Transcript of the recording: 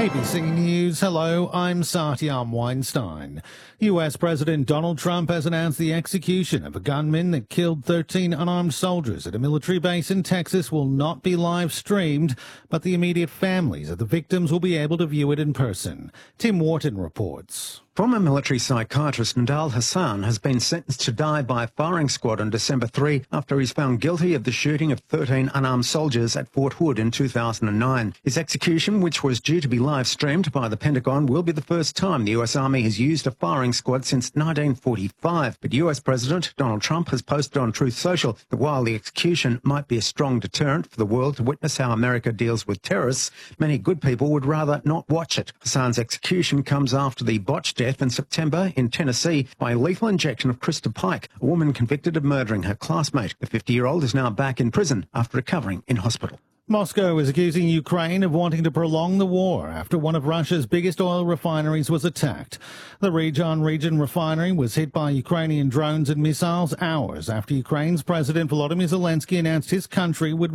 ABC News, hello, I'm Satyam Weinstein. US President Donald Trump has announced the execution of a gunman that killed 13 unarmed soldiers at a military base in Texas will not be live streamed, but the immediate families of the victims will be able to view it in person. Tim Wharton reports. Former military psychiatrist Nidal Hasan has been sentenced to die by a firing squad on December 3 after he's found guilty of the shooting of 13 unarmed soldiers at Fort Hood in 2009. His execution, which was due to be live streamed by the Pentagon, will be the first time the US Army has used a firing squad since 1945. But US President Donald Trump has posted on Truth Social that while the execution might be a strong deterrent for the world to witness how America deals with terrorists, many good people would rather not watch it. Hasan's execution comes after the botched death in September in Tennessee by lethal injection of Krista Pike, a woman convicted of murdering her classmate. The 50-year-old is now back in prison after recovering in hospital. Moscow is accusing Ukraine of wanting to prolong the war after one of Russia's biggest oil refineries was attacked. The Ryazan region refinery was hit by Ukrainian drones and missiles hours after Ukraine's President Volodymyr Zelensky announced his country would